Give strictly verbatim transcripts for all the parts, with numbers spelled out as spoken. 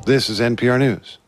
This is N P R News.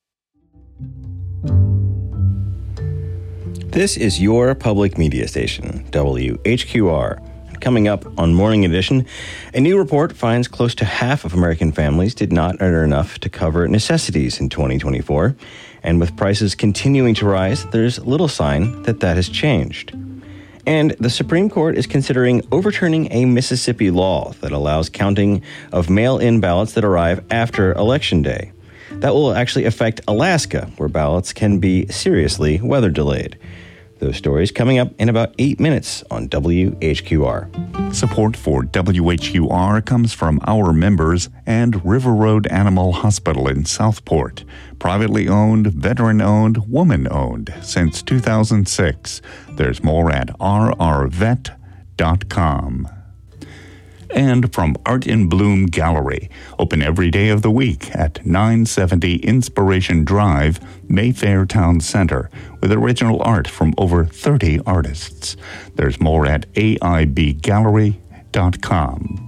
This is your public media station, W H Q R. Coming up on Morning Edition, a new report finds close to half of American families did not earn enough to cover necessities in twenty twenty-four. And with prices continuing to rise, there's little sign that that has changed. And the Supreme Court is considering overturning a Mississippi law that allows counting of mail-in ballots that arrive after Election Day. That will actually affect Alaska, where ballots can be seriously weather delayed. Those stories coming up in about eight minutes on W H Q R. Support for W H Q R comes from our members and River Road Animal Hospital in Southport. Privately owned, veteran-owned, woman-owned since two thousand six. There's more at r r vet dot com. And from Art in Bloom Gallery, open every day of the week at nine seventy Inspiration Drive, Mayfair Town Center, with original art from over thirty artists. There's more at a i b gallery dot com.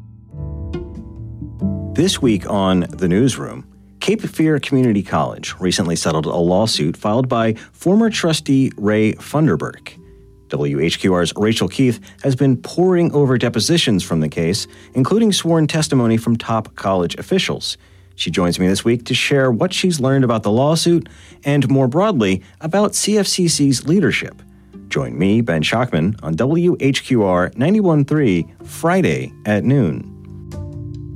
This week on The Newsroom, Cape Fear Community College recently settled a lawsuit filed by former trustee Ray Funderburk. W H Q R's Rachel Keith has been poring over depositions from the case, including sworn testimony from top college officials. She joins me this week to share what she's learned about the lawsuit and, more broadly, about C F C C's leadership. Join me, Ben Schachman, on W H Q R ninety-one point three Friday at noon.